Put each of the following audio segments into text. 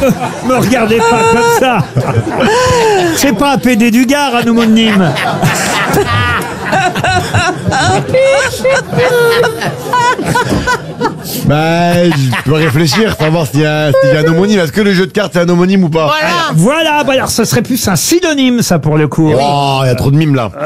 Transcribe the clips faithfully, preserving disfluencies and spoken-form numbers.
Me regardez pas comme ça. C'est pas un P D du Gard, un homonyme. Bah, je dois réfléchir, savoir s'il y, a- s'il y a un homonyme. Est-ce que le jeu de cartes c'est un homonyme ou pas? Voilà. Voilà, bah alors ce serait plus un synonyme, ça, pour le coup. Oh, il y a trop de mimes là.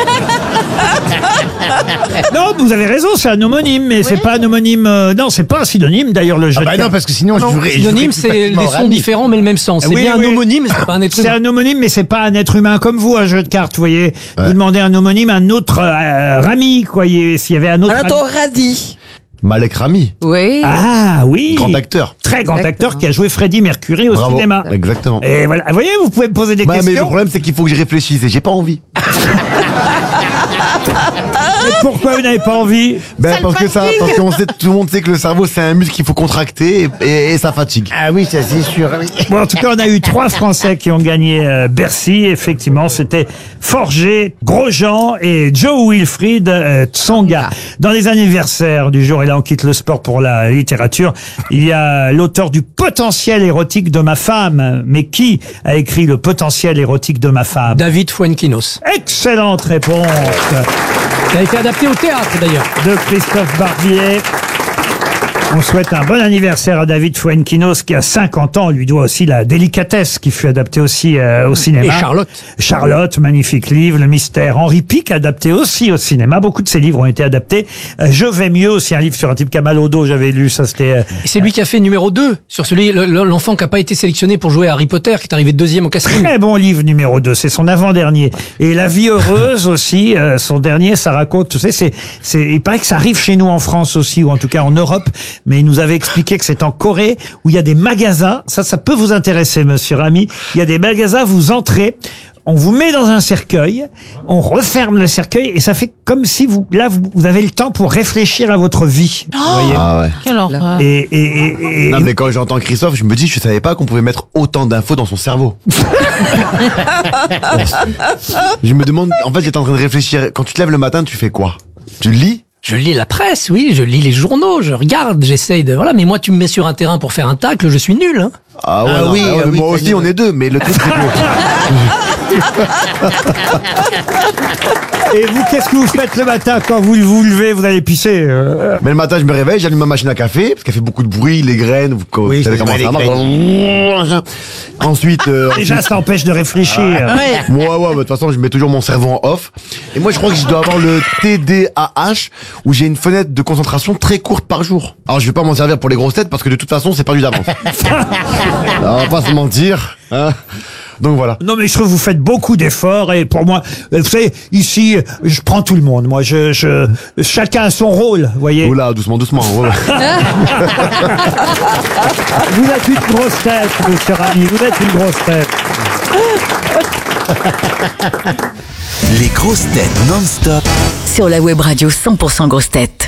Non, vous avez raison, c'est un homonyme, mais c'est pas un homonyme. euh, non, c'est pas un synonyme, d'ailleurs, le jeu Ah bah de non, cartes. parce que sinon je jouerais. je jouerais Synonyme, plus c'est facilement des au sons rami. différents mais le même sens. C'est Oui, bien oui. un homonyme, mais c'est pas un être C'est humain. un homonyme, mais c'est pas un être humain comme vous, un jeu de cartes, vous voyez. Vous demandez un homonyme à un autre euh, Rami, quoi. y- S'il y avait un autre. Alors, ton Rami. radis. Malek Rami, Oui. Ah oui. grand acteur. Très grand Exactement. acteur qui a joué Freddie Mercury au Bravo. cinéma. Exactement. Et voilà, vous voyez, vous pouvez me poser des Bah, mais le questions. problème c'est qu'il faut que je réfléchisse et j'ai pas envie. Mais pourquoi vous n'avez pas envie? Ben parce que ça, parce qu'on sait, tout le monde sait que le cerveau c'est un muscle qu'il faut contracter et, et- et ça fatigue. Ah oui, ça c'est sûr. Bon, en tout cas, on a eu trois Français qui ont gagné euh, Bercy. Effectivement, c'était Forger, Grosjean et Joe Wilfried euh, Tsonga. Dans les anniversaires du jour, et là on quitte le sport pour la littérature, il y a l'auteur du Potentiel érotique de ma femme. Mais qui a écrit le Potentiel érotique de ma femme? David Fuenquinos. Excellente réponse Il a été adapté au théâtre d'ailleurs. de Christophe Barbier. On souhaite un bon anniversaire à David Fuenquinos qui a cinquante ans. On lui doit aussi La Délicatesse qui fut adaptée aussi euh, au cinéma. Et Charlotte. Charlotte, magnifique livre. Le Mystère. Henri Pic adapté aussi au cinéma. Beaucoup de ses livres ont été adaptés. Euh, Je vais mieux aussi, un livre sur un type qui a mal au dos. J'avais lu ça. C'était euh, Et c'est lui qui a fait numéro deux sur celui, le- le- l'enfant qui n'a pas été sélectionné pour jouer à Harry Potter, qui est arrivé deuxième au casting. très bon livre numéro deux. C'est son avant-dernier. Et La Vie heureuse aussi. euh, son dernier, ça raconte. Tu sais, c'est, c'est, il paraît que ça arrive chez nous en France aussi, ou en tout cas en Europe. Mais il nous avait expliqué que c'est en Corée où il y a des magasins. Ça, ça peut vous intéresser, monsieur Rami. Il y a des magasins, vous entrez. On vous met dans un cercueil, on referme le cercueil et ça fait comme si vous, là, vous, vous avez le temps pour réfléchir à votre vie. Vous voyez. Ah ouais. Quelle horreur. Et, et, et, et- Non mais quand j'entends Christophe, je me dis je savais pas qu'on pouvait mettre autant d'infos dans son cerveau. Je me demande, en fait j'étais en train de réfléchir, quand tu te lèves le matin tu fais quoi? Tu lis? Je lis la presse, oui, je lis les journaux, je regarde, j'essaye de... Voilà, mais moi, tu me mets sur un terrain pour faire un tacle, je suis nul, hein. Ah ouais, Ah non, oui, ah ouais, ah oui, moi t'as aussi dit- on est deux, mais le truc c'est que... et vous, qu'est-ce que vous faites le matin quand vous vous levez, vous allez pisser euh, Mais le matin je me réveille, j'allume ma machine à café, parce qu'elle fait beaucoup de bruit, les graines, vous, vous Oui, savez c'est comment vrai, ça les marche. Ensuite, euh, Déjà, ça empêche de réfléchir. Ouais. Moi, ouais, bah, de toute façon, je mets toujours mon cerveau en off. Et moi, je crois que je dois avoir le T D A H, où j'ai une fenêtre de concentration très courte par jour. Alors, je vais pas m'en servir pour les grosses têtes, parce que de toute façon, c'est perdu d'avance. Alors, on va pas se mentir, hein. Donc voilà. Non, mais je trouve que vous faites beaucoup d'efforts et pour moi, vous savez, ici, je prends tout le monde. Moi, je, je, chacun a son rôle, vous voyez. Oula, doucement, doucement. Ouais, ouais. Vous êtes une grosse tête, monsieur Rami, vous êtes une grosse tête. Les grosses têtes non-stop. Sur la web radio cent pour cent grosses têtes.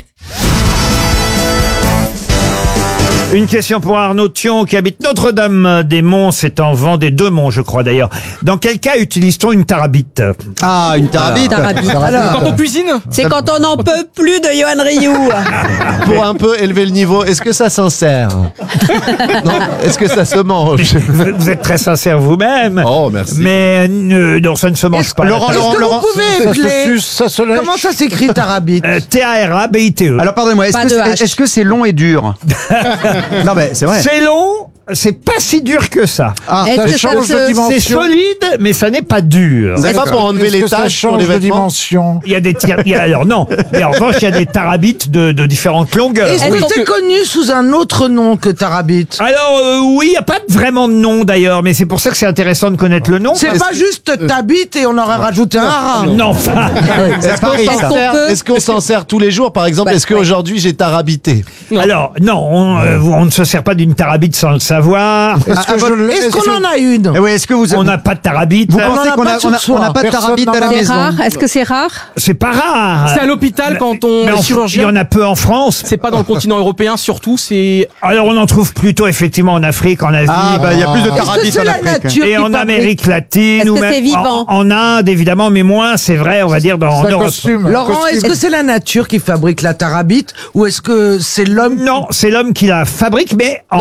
Une question pour Arnaud Thion qui habite Notre-Dame-des-Monts, c'est en Vendée, deux monts je crois d'ailleurs. Dans quel cas utilise-t-on une tarabite? Ah, une tarabite. Tarabite. Alors, Quand on cuisine, C'est quand on n'en peut plus de Johan Rioux. pour un peu élever le niveau, est-ce que ça s'en sert? Non, est-ce que ça se mange? Vous vous êtes très sincère vous-même. Oh, merci. Mais euh, non, ça ne se mange pas. Laurent, la Laurent, tarabite. Laurent, vous pouvez ça- ça épeler se suce, ça se lèche. Comment ça s'écrit tarabite? Euh, T A R A B I T E. Alors pardonnez-moi, est-ce Pas que, de c'est- H. est-ce que c'est long et dur? Non mais c'est vrai. C'est long, c'est pas si dur que ça. Ah, Est-ce ça que ça change se- de C'est dimension. solide, mais ça n'est pas dur. C'est pas pour enlever Est-ce les que ça taches sur change les de vêtements? dimension? Il y a des tir- il y a- alors non, mais en revanche il y a des tarabites de, de différentes longueurs. Est-ce Oui. que c'est connu sous un autre nom que tarabite? Alors euh, oui, il n'y a pas vraiment de nom d'ailleurs, mais c'est pour ça que c'est intéressant de connaître le nom. C'est pas juste t'habites et on aurait rajouté un rat. Non, enfin, Est-ce qu'on Est-ce s'en qu'on sert, peut- est-ce qu'on s'en sert tous les jours? Par exemple, Bah, est-ce qu'aujourd'hui j'ai tarabité? alors non, on, euh, on ne se sert pas d'une tarabite sans le savoir. Est-ce que je le- Est-ce est-ce qu'on que- en a une? Eh oui, est-ce que vous On n'a pas de tarabite. vous on en pensez a qu'on pas a, sur on a, soi. on n'a pas de Personne tarabite n'en à la a. C'est maison? rare. Est-ce que c'est rare? C'est pas rare. c'est à l'hôpital quand on Mais est en- chirurgien. il y en a peu en France. C'est pas dans le continent européen, surtout, c'est... Alors on en trouve plutôt effectivement en Afrique, en Asie. Ah bah il y a plus de Est-ce que tarabite c'est en la Afrique. nature et qui en fabrique? Amérique latine Est-ce ou que même c'est vivant en, en Inde évidemment, mais moins c'est vrai, on va dire dans en C'est un Europe. costume. Laurent, Costume. est-ce que c'est la nature qui fabrique la tarabite ou est-ce que c'est l'homme? Non, c'est l'homme qui la fabrique, mais en